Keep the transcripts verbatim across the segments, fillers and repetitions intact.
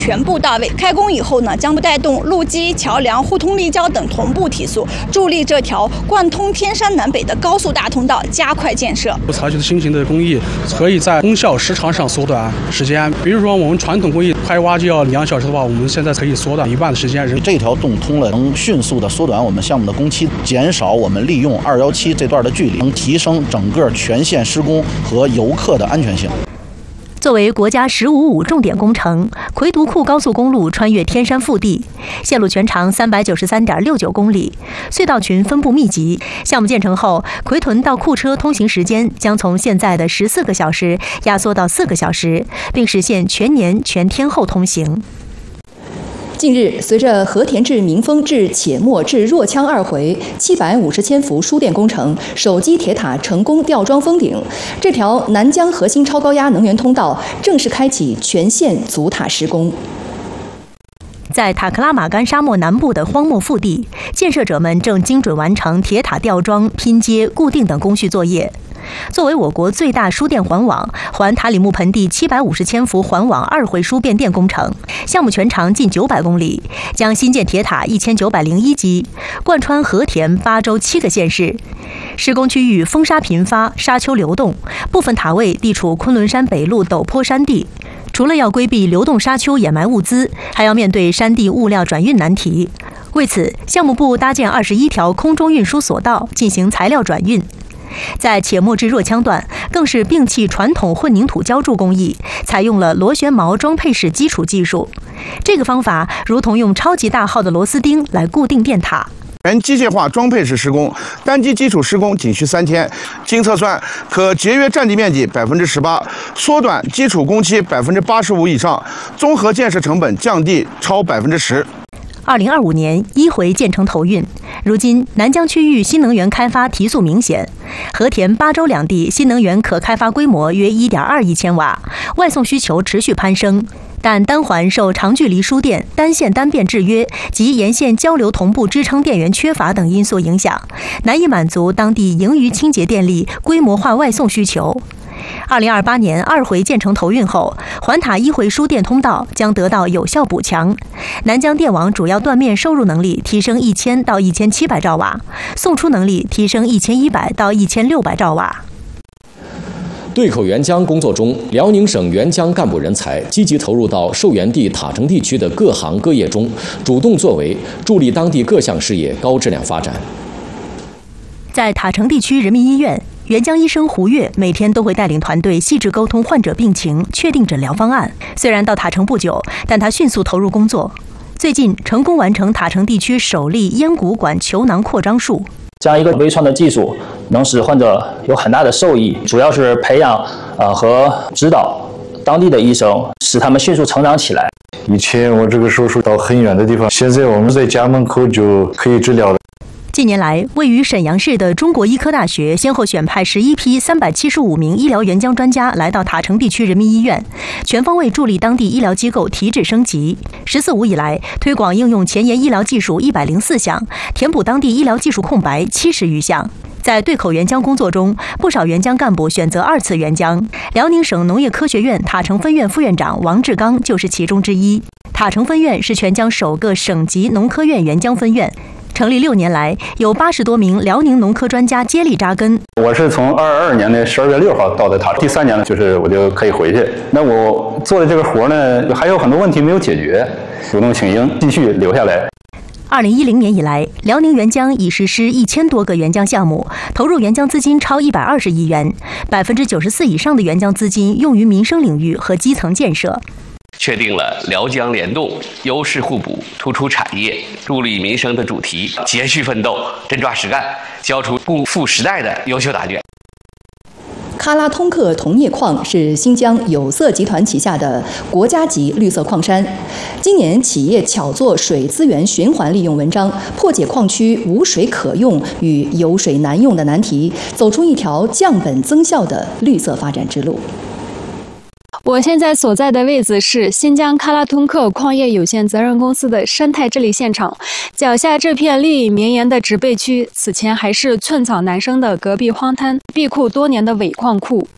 全部到位。开工以后呢，将带动路基、桥梁、互通立交等同步提速，助力这条贯通天山南北的高速大通道加快建设。 采取的新型的工艺，可以在功效时长上缩短时间。比如说，我们传统工艺开挖就要两小时的话，我们现在可以缩短一半的时间。 这条洞通了，能迅速的缩短我们项目的工期，减少我们利用二一七这段的距离，能提升整个全线施工和游客的安全性。 作为国家“十五五”重点工程，奎独库高速公路穿越天山腹地，线路全长三百九十三点六九公里，隧道群分布密集。项目建成后，奎屯到库车通行时间将从现在的十四个小时压缩到四个小时，并实现全年全天候通行。 近日，随着和田至民丰至且末至若羌二回七百五十千伏输电工程首基铁塔成功吊装封顶，这条南疆核心超高压能源通道正式开启全线阻塔施工。 在塔克拉玛干沙漠南部的荒漠腹地，建设者们正精准完成铁塔吊装、拼接、固定等工序作业。作为我国最大输电环网环塔里木盆地七百五十千伏环网二回输变电工程，项目全长近九百公里，将新建铁塔一千九百零一基，贯穿和田、巴州七个县市。施工区域风沙频发，沙丘流动，部分塔位地处昆仑山北麓陡坡山地。除了要规避流动沙丘掩埋物资，还要面对山地物料转运难题。为此，项目部搭建二十一条空中运输索道进行材料转运。在且末至若羌段，更是摒弃传统混凝土浇筑工艺，采用了螺旋锚装配式基础技术。这个方法如同用超级大号的螺丝钉来固定电塔。 全机械化装配式施工，单机基础施工仅需三天。经测算，可节约占地面积百分之十八，缩短基础工期百分之八十五以上，综合建设成本降低超百分之十。 二零二五年一回建成投运，如今南疆区域新能源开发提速明显，和田、巴州两地新能源可开发规模约 一点二亿千瓦，外送需求持续攀升。但单环受长距离输电、单线单变制约及沿线交流同步支撑电源缺乏等因素影响，难以满足当地盈余清洁电力规模化外送需求。二零二八年二回建成投运后，环塔一回输电通道将得到有效补强，南疆电网主要断面收入能力提升一千到一千七百兆瓦，送出能力提升一千一百到一千六百兆瓦。 对口援疆工作中，辽宁省援疆干部人才积极投入到受援地塔城地区的各行各业中，主动作为，助力当地各项事业高质量发展。 在塔城地区人民医院，援疆医生胡月每天都会带领团队细致沟通患者病情，确定诊疗方案。虽然到塔城不久，但他迅速投入工作。最近成功完成塔城地区首例咽鼓管球囊扩张术。 这样一个微创的技术能使患者有很大的受益，主要是培养呃和指导当地的医生，使他们迅速成长起来。 以前我这个手术到很远的地方，现在我们在家门口就可以治疗了。 近年来，位于沈阳市的中国医科大学先后选派十一批三百七十五名医疗援疆专家来到塔城地区人民医院，全方位助力当地医疗机构提质升级。十四五以来，推广应用前沿医疗技术一百零四项，填补当地医疗技术空白七十余项。在对口援疆工作中，不少援疆干部选择二次援疆。辽宁省农业科学院塔城分院副院长王志刚就是其中之一。塔城分院是全疆首个省级农科院援疆分院。成立六年来，有八十多名辽宁农科专家接力扎根。 我是从二二年的十二月六号到的塔城，第三年呢，就是我就可以回去。那我做的这个活呢，还有很多问题没有解决，主动请缨，继续留下来。 二零一零年以来，辽宁援疆已实施一千多个援疆项目，投入援疆资金超一百二十亿元，百分之九十四以上的援疆资金用于民生领域和基层建设。 确定了辽疆联动、优势互补、突出产业、助力民生的主题，继续奋斗，真抓实干，交出不负时代的优秀答卷。 喀拉通克铜镍矿是新疆有色集团旗下的国家级绿色矿山。今年，企业巧做水资源循环利用文章，破解矿区无水可用与有水难用的难题，走出一条降本增效的绿色发展之路。 我现在所在的位置是新疆喀拉通克矿业有限责任公司的生态治理现场，脚下这片绿意绵延的植被区，此前还是寸草难生的戈壁荒滩，闭库多年的伪矿库。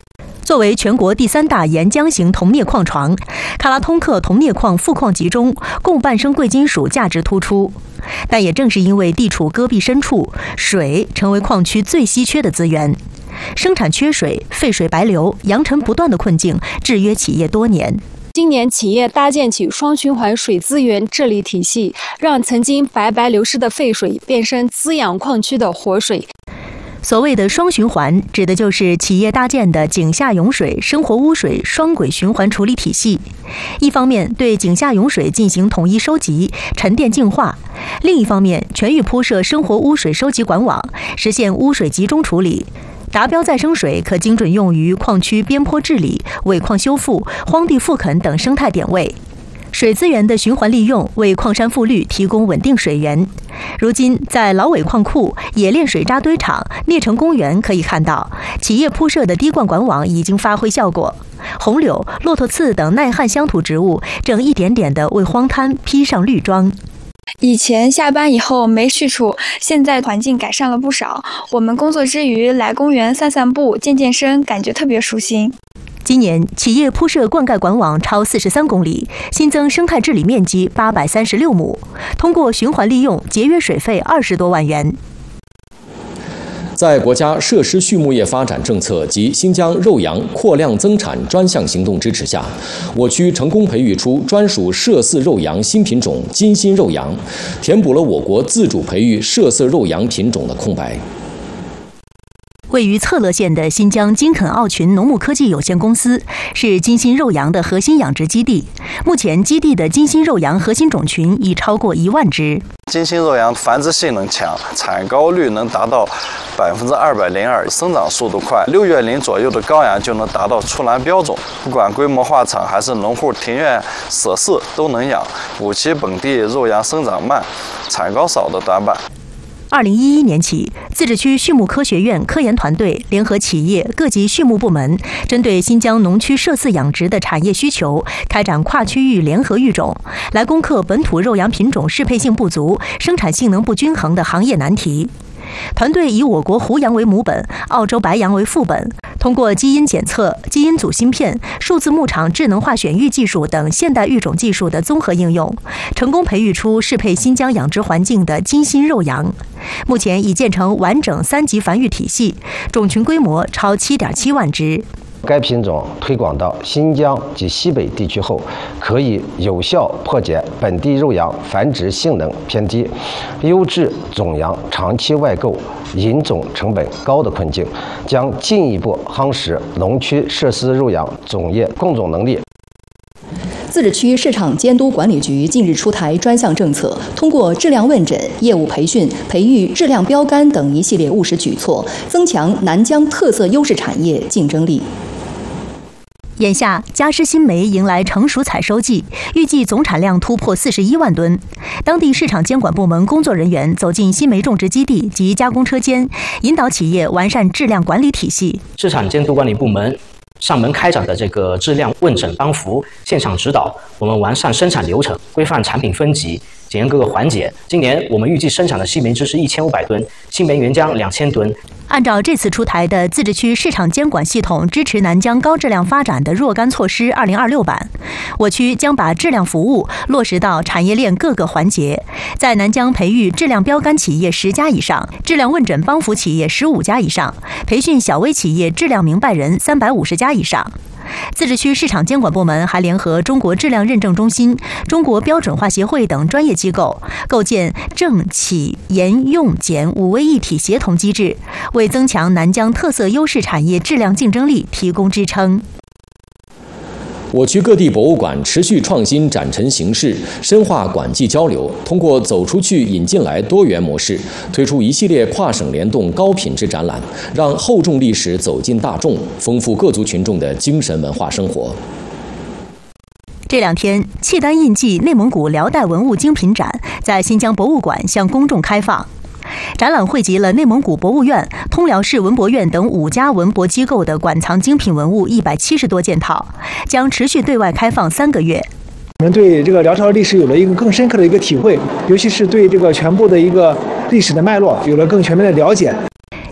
作为全国第三大岩浆型铜镍矿床，喀拉通克铜镍矿富矿集中，供半生贵金属价值突出。但也正是因为地处戈壁深处，水成为矿区最稀缺的资源。生产缺水、废水白流、扬尘不断的困境制约企业多年。 今年企业搭建起双循环水资源治理体系，让曾经白白流失的废水变成滋养矿区的活水。 所谓的双循环，指的就是企业搭建的井下涌水、生活污水双轨循环处理体系。一方面对井下涌水进行统一收集、沉淀净化，另一方面全域铺设生活污水收集管网，实现污水集中处理。达标再生水可精准用于矿区边坡治理、尾矿修复、荒地复垦等生态点位。水资源的循环利用为矿山复绿提供稳定水源。如今，在老尾矿库、冶炼水渣堆场、聂城公园可以看到，企业铺设的滴灌管网已经发挥效果。红柳、骆驼刺等耐旱乡土植物正一点点地为荒滩披上绿装。 以前下班以后没去处，现在环境改善了不少。我们工作之余来公园散散步、健健身，感觉特别舒心。 今年，企业铺设灌溉管网超四十三公里，新增生态治理面积八百三十六亩，通过循环利用节约水费二十多万元。 在国家设施畜牧业发展政策及新疆肉羊扩量增产专项行动支持下，我区成功培育出专属麝饲肉羊新品种金星肉羊，填补了我国自主培育麝色肉羊品种的空白。 位于策勒县的新疆金肯奥群农牧科技有限公司是金星肉羊的核心养殖基地。目前，基地的金星肉羊核心种群已超过一万只。 金星肉羊繁殖性能强，产高率能达到百分之二百零二，生长速度快，六月龄左右的羔羊就能达到出栏标种。不管规模化场还是农户庭院舍饲都能养，补齐本地肉羊生长慢、产高少的短板。 二零一一年起，自治区畜牧科学院科研团队联合企业、各级畜牧部门，针对新疆农区麝饲养殖的产业需求，开展跨区域联合育种，来攻克本土肉羊品种适配性不足、生产性能不均衡的行业难题。团队以我国胡羊为母本，澳洲白羊为副本，通过基因检测、基因组芯片、数字牧场智能化选育技术等现代育种技术的综合应用，成功培育出适配新疆养殖环境的金星肉羊。目前已建成完整三级繁育体系，种群规模超 七点七万只。 该品种推广到新疆及西北地区后，可以有效破解本地肉羊繁殖性能偏低、优质种羊长期外购、引种成本高的困境，将进一步夯实农区麝饲肉羊种业供种能力。 自治区市场监督管理局近日出台专项政策，通过质量问诊、业务培训、培育质量标杆等一系列务实举措，增强南疆特色优势产业竞争力。 眼下，嘉施新梅迎来成熟采收季，预计总产量突破四十一万吨。当地市场监管部门工作人员走进新梅种植基地及加工车间，引导企业完善质量管理体系。 市场监督管理部门上门开展的这个质量问诊帮扶、现场指导，我们完善生产流程，规范产品分级，检验各个环节。今年我们预计生产的新梅汁是一千五百吨，新梅原浆两千吨。 按照这次出台的自治区市场监管系统支持南疆高质量发展的若干措施二零二六版，我区将把质量服务落实到产业链各个环节，在南疆培育质量标杆企业十家以上，质量问诊帮扶企业十五家以上，培训小微企业质量明白人三百五十家以上。自治区市场监管部门还联合中国质量认证中心、中国标准化协会等专业机构，构建政企研用检五位一体协同机制，为增强南疆特色优势产业质量竞争力提供支撑。 我区各地博物馆持续创新展陈形式，深化馆际交流，通过走出去、引进来多元模式，推出一系列跨省联动高品质展览，让厚重历史走进大众，丰富各族群众的精神文化生活。 这两天，契丹印记内蒙古辽代文物精品展在新疆博物馆向公众开放。展览汇集了内蒙古博物院、通辽市文博院等五家文博机构的馆藏精品文物一百七十多件套，将持续对外开放三个月。 我们对这个辽朝历史有了一个更深刻的一个体会，尤其是对这个全部的一个历史的脉络有了更全面的了解。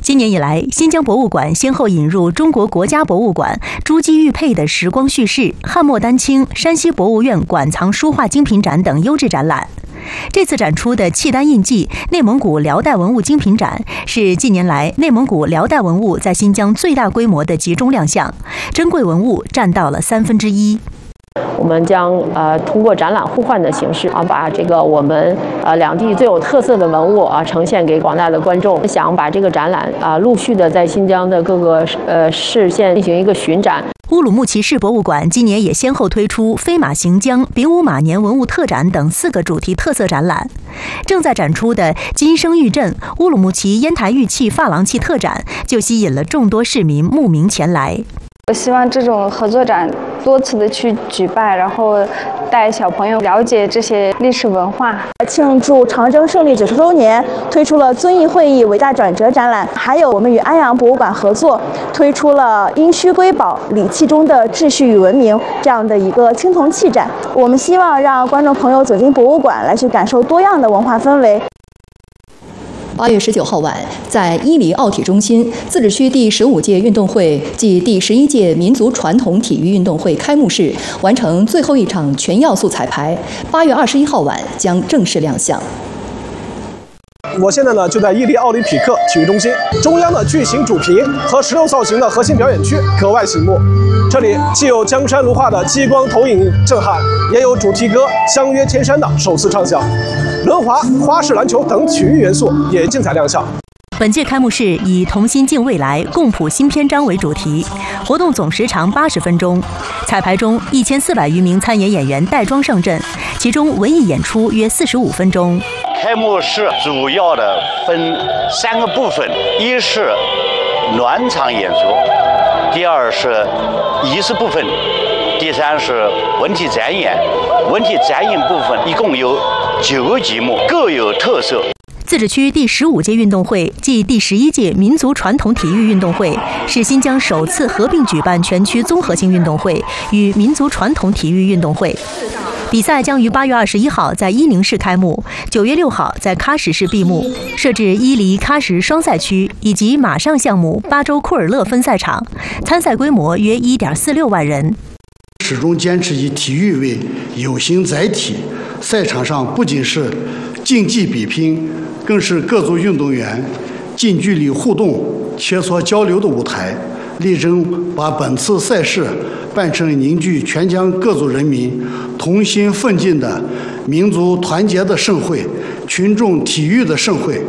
今年以来，新疆博物馆先后引入中国国家博物馆朱基玉佩的时光叙事、汉末丹青、山西博物院馆藏书画精品展等优质展览。这次展出的契丹印记内蒙古辽代文物精品展是近年来内蒙古辽代文物在新疆最大规模的集中亮相，珍贵文物占到了三分之一。 我们将呃通过展览互换的形式啊，把这个我们呃两地最有特色的文物啊呈现给广大的观众。想把这个展览啊陆续的在新疆的各个呃市县进行一个巡展。 乌鲁木齐市博物馆今年也先后推出飞马行疆、丙午马年文物特展等四个主题特色展览。正在展出的金生玉镇乌鲁木齐烟台玉器珐琅器特展就吸引了众多市民慕名前来。 我希望这种合作展多次的去举办，然后带小朋友了解这些历史文化。 庆祝长征胜利九十周年，推出了遵义会议伟大转折展览，还有我们与安阳博物馆合作，推出了殷墟瑰宝礼器中的秩序与文明这样的一个青铜器展。我们希望让观众朋友走进博物馆，来去感受多样的文化氛围。 八月十九号晚，在伊犁奥体中心，自治区第十五届运动会暨第十一届民族传统体育运动会开幕式完成最后一场全要素彩排，八月二十一号晚将正式亮相。 我现在呢就在伊犁奥林匹克体育中心，中央的巨型主屏和石榴造型的核心表演区格外醒目。这里既有江山如画的激光投影震撼，也有主题歌《相约天山》的首次唱响。轮滑、花式篮球等体育元素也精彩亮相。 本届开幕式以“同心敬未来，共谱新篇章”为主题，活动总时长八十分钟。彩排中，一千四百余名参演演员带妆上阵，其中文艺演出约四十五分钟。 开幕式主要的分三个部分，一是暖场演出，第二是仪式部分，第三是文体展演。文体展演部分一共有九个节目，各有特色。 自治区第十五届运动会暨第十一届民族传统体育运动会是新疆首次合并举办全区综合性运动会与民族传统体育运动会。比赛将于八月二十一号在伊宁市开幕，九月六号在喀什市闭幕。设置伊犁喀什双赛区以及马上项目巴州库尔勒分赛场，参赛规模约 一点四六万人。 始终坚持以体育为有形载体，赛场上不仅是竞技比拼，更是各族运动员近距离互动、切磋交流的舞台，力争把本次赛事办成凝聚全疆各族人民同心奋进的民族团结的盛会，群众体育的盛会。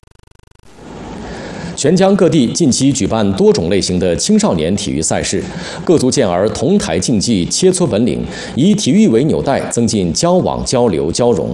全疆各地近期举办多种类型的青少年体育赛事，各族健儿同台竞技，切磋本领，以体育为纽带，增进交往、交流、交融。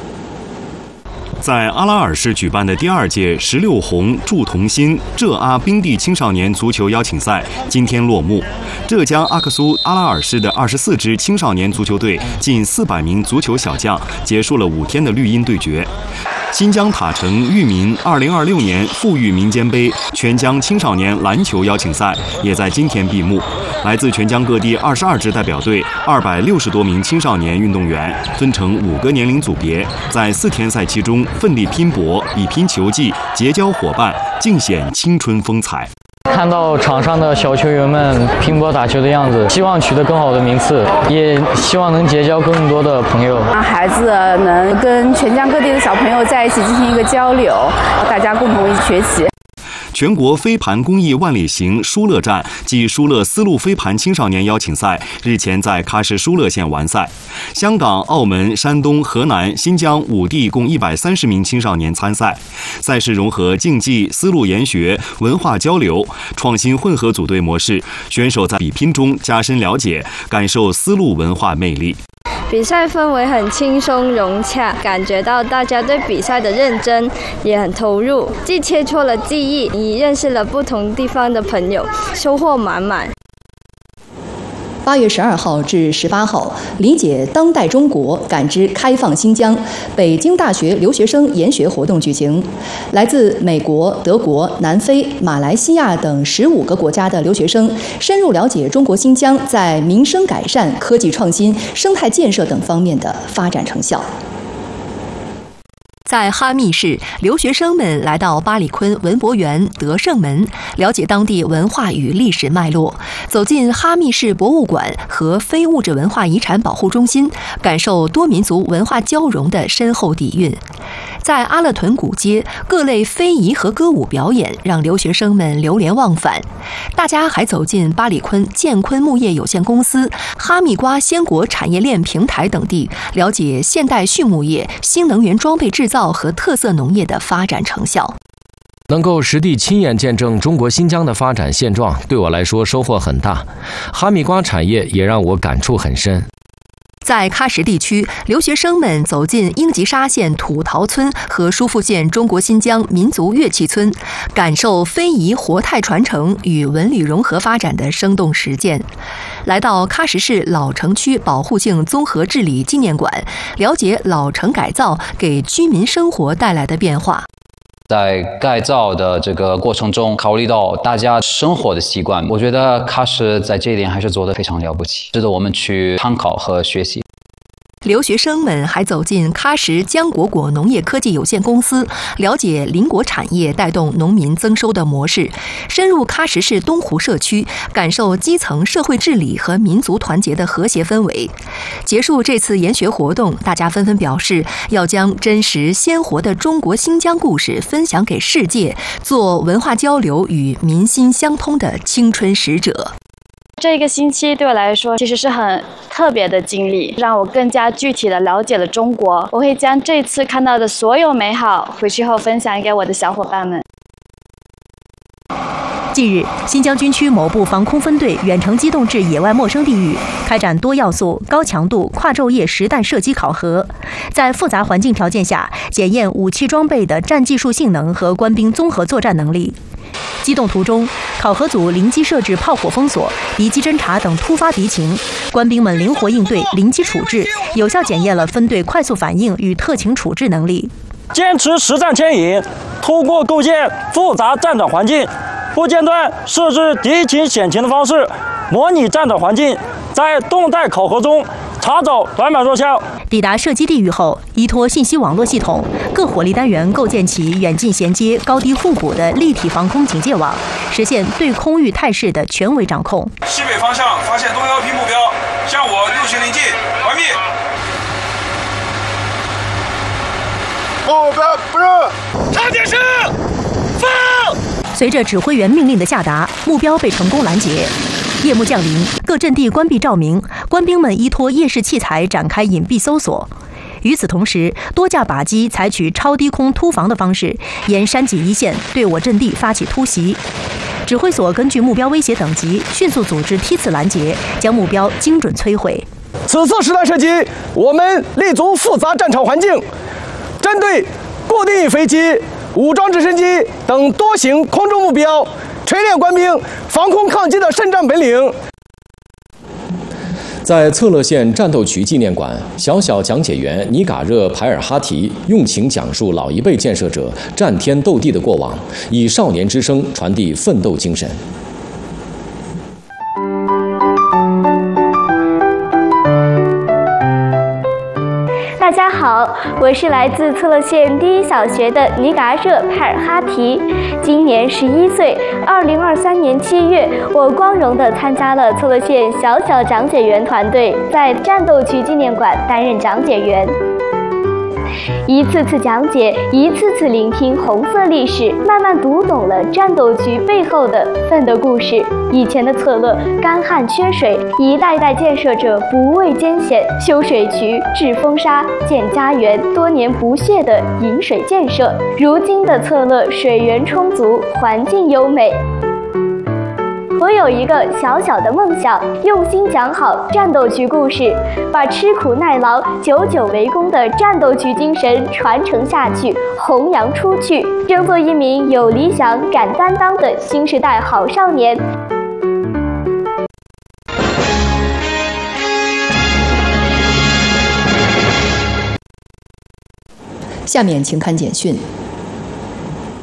在阿拉尔市举办的第二届十六红铸同心浙阿冰地青少年足球邀请赛今天落幕。浙江阿克苏阿拉尔市的二十四支青少年足球队近四百名足球小将结束了五天的绿茵对决。新疆塔城裕民二零二六年富裕民间杯全疆青少年篮球邀请赛也在今天闭幕。来自全疆各地二十二支代表队，二百六十多名青少年运动员，分成五个年龄组别，在四天赛期中奋力拼搏，以拼球技，结交伙伴，尽显青春风采。 看到场上的小球员们拼搏打球的样子，希望取得更好的名次，也希望能结交更多的朋友， 让孩子能跟全疆各地的小朋友在一起进行一个交流，大家共同一起学习。 全国飞盘公益万里行舒乐站暨舒乐丝路飞盘青少年邀请赛日前在喀什舒乐县完赛。香港、澳门、山东、河南、新疆五地共一百三十名青少年参赛。赛事融合竞技、丝路研学、文化交流，创新混合组队模式，选手在比拼中加深了解，感受丝路文化魅力。 比赛氛围很轻松融洽，感觉到大家对比赛的认真，也很投入，既切磋了技艺，也认识了不同地方的朋友，收获满满。 八月十二号至十八号，理解当代中国，感知开放新疆北京大学留学生研学活动举行。来自美国、德国、南非、马来西亚等十五个国家的留学生，深入了解中国新疆在民生改善、科技创新、生态建设等方面的发展成效。 在哈密市，留学生们来到巴里坤文博园德胜门，了解当地文化与历史脉络，走进哈密市博物馆和非物质文化遗产保护中心，感受多民族文化交融的深厚底蕴。在阿勒屯古街，各类非遗和歌舞表演让留学生们流连忘返。大家还走进巴里坤建坤木业有限公司、哈密瓜鲜果产业链平台等地，了解现代畜牧业、新能源装备制造和特色农业的发展成效。 能够实地亲眼见证中国新疆的发展现状，对我来说收获很大。哈密瓜产业也让我感触很深。 在喀什地区，留学生们走进英吉沙县土陶村和疏附县中国新疆民族乐器村，感受非遗活态传承与文旅融合发展的生动实践。来到喀什市老城区保护性综合治理纪念馆，了解老城改造给居民生活带来的变化。 在改造的这个过程中，考虑到大家生活的习惯，我觉得喀什在这一点还是做得非常了不起，值得我们去参考和学习。 留学生们还走进喀什浆果果农业科技有限公司，了解林果产业带动农民增收的模式，深入喀什市东湖社区，感受基层社会治理和民族团结的和谐氛围。结束这次研学活动，大家纷纷表示要将真实鲜活的中国新疆故事分享给世界，做文化交流与民心相通的青春使者。 这个星期对我来说其实是很特别的经历，让我更加具体的了解了中国。我会将这次看到的所有美好回去后分享给我的小伙伴们。 近日，新疆军区某部防空分队远程机动至野外陌生地域，开展多要素、高强度跨昼夜实弹射击考核，在复杂环境条件下检验武器装备的战技术性能和官兵综合作战能力。机动途中，考核组临机设置炮火封锁、敌机侦察等突发敌情，官兵们灵活应对、临机处置，有效检验了分队快速反应与特情处置能力。 坚持实战牵引，通过构建复杂战场环境，不间断设置敌情险情的方式，模拟战场环境，在动态考核中查找短板弱项。 抵达射击地域后，依托信息网络系统，各火力单元构建起远近衔接、高低互补的立体防空警戒网，实现对空域态势的全维掌控。 西北方向发现东幺批目标，向我六行临近，完毕。目标不是插电声，放。 随着指挥员命令的下达，目标被成功拦截。夜幕降临，各阵地关闭照明，官兵们依托夜视器材展开隐蔽搜索。与此同时，多架靶机采取超低空突防的方式，沿山脊一线对我阵地发起突袭。指挥所根据目标威胁等级，迅速组织梯次拦截，将目标精准摧毁。 此次实弹射击，我们立足复杂战场环境，针对固定飞机、武装直升机等多型空中目标，锤炼官兵防空抗击的胜战本领。 在策勒县战斗区纪念馆，小小讲解员尼嘎热·排尔哈提用情讲述老一辈建设者战天斗地的过往，以少年之声传递奋斗精神。 大家好，我是来自策勒县第一小学的尼嘎热·派尔哈提，今年十一岁。二零二三年七月，我光荣地参加了策勒县小小讲解员团队，在战斗区纪念馆担任讲解员。一次次讲解，一次次聆听红色历史，慢慢读懂了战斗区背后的奋斗故事。以前的策勒干旱缺水，一代代建设者不畏艰险，修水渠、治风沙、建家园，多年不懈的引水建设。如今的策勒水源充足，环境优美。我有一个小小的梦想，用心讲好战斗区故事，把吃苦耐劳、久久为功的战斗区精神传承下去，弘扬出去，争做一名有理想、敢担当的新时代好少年。 下面请看简讯。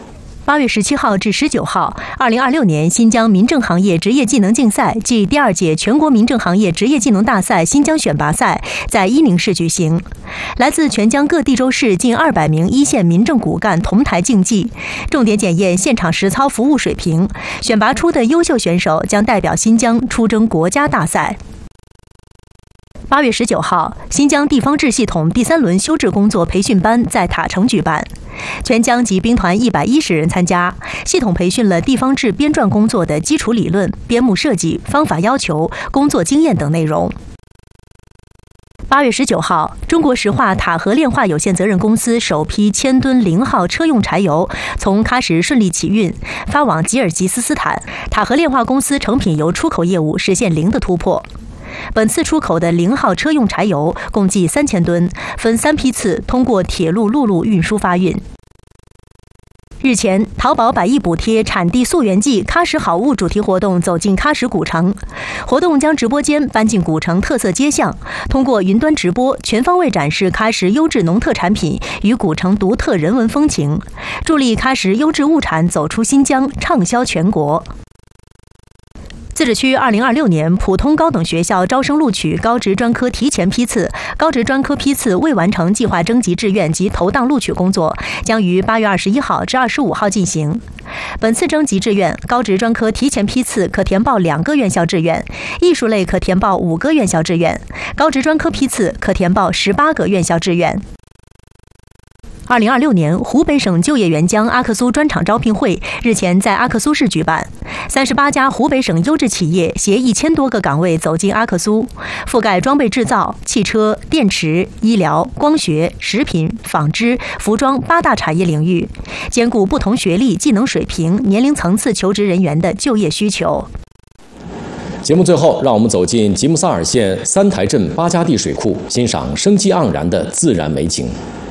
八月十七号至十九号，二零二六年新疆民政行业职业技能竞赛暨第二届全国民政行业职业技能大赛新疆选拔赛在伊宁市举行。来自全疆各地州市近二百名一线民政骨干同台竞技，重点检验现场实操服务水平，选拔出的优秀选手将代表新疆出征国家大赛。八月十九号，新疆地方志系统第三轮修治工作培训班在塔城举办，全疆及兵团一百一十人参加，系统培训了地方志编撰工作的基础理论、编目设计、方法要求、工作经验等内容。八月十九号，中国石化塔河炼化有限责任公司首批千吨零号车用柴油从喀什顺利起运，发往吉尔吉斯斯坦。塔河炼化公司成品油出口业务实现零的突破。本次出口的零号车用柴油共计三千吨，分三批次通过铁路、陆路运输发运。日前，淘宝百亿补贴产地溯源季喀什好物主题活动走进喀什古城，活动将直播间搬进古城特色街巷，通过云端直播全方位展示喀什优质农特产品与古城独特人文风情，助力喀什优质物产走出新疆，畅销全国。自治区二零二六年普通高等学校招生录取高职专科提前批次、高职专科批次未完成计划征集志愿及投档录取工作将于八月二十一号至二十五号进行。本次征集志愿，高职专科提前批次可填报两个院校志愿，艺术类可填报五个院校志愿，高职专科批次可填报十八个院校志愿。二零二六年湖北省就业援疆阿克苏专场招聘会日前在阿克苏市举办，三十八家湖北省优质企业携一千多个岗位走进阿克苏，覆盖装备制造、汽车、电池、医疗、光学、食品、纺织、服装八大产业领域，兼顾不同学历、技能水平、年龄层次求职人员的就业需求。 节目最后，让我们走进吉木萨尔县三台镇巴加地水库，欣赏生机盎然的自然美景。